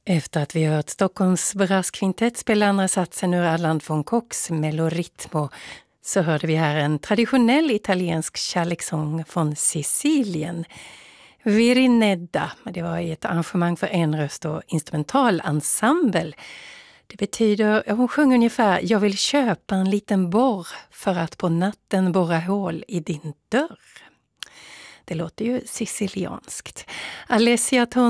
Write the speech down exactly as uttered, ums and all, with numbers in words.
Efter att vi hört Stockholms Brass-kvintett spela andra satsen ur Allan von Kochs Meloritmo så hörde vi här en traditionell italiensk kärlekssång från Sicilien. Virinedda, det var i ett arrangemang för en röst och instrumentalensemble. Det betyder, hon sjöng ungefär, jag vill köpa en liten borr för att på natten borra hål i din dörr. Det låter ju sicilianskt. Alessia